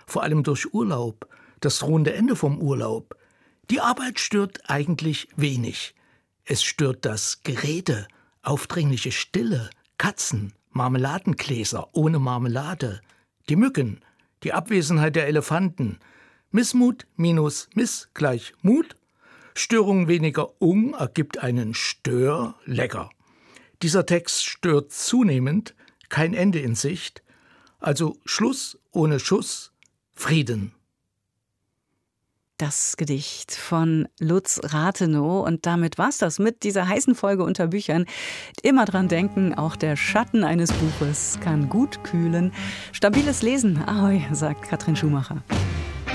vor allem durch Urlaub, das drohende Ende vom Urlaub. Die Arbeit stört eigentlich wenig. Es stört das Gerede, aufdringliche Stille, Katzen, Marmeladengläser ohne Marmelade, die Mücken, die Abwesenheit der Elefanten, Missmut minus Miss gleich Mut, Störung weniger ergibt einen Stör lecker. Dieser Text stört zunehmend, kein Ende in Sicht, also Schluss ohne Schuss, Frieden. Das Gedicht von Lutz Rathenow. Und damit war's das mit dieser heißen Folge unter Büchern. Immer dran denken, auch der Schatten eines Buches kann gut kühlen. Stabiles Lesen, ahoi, sagt Katrin Schumacher.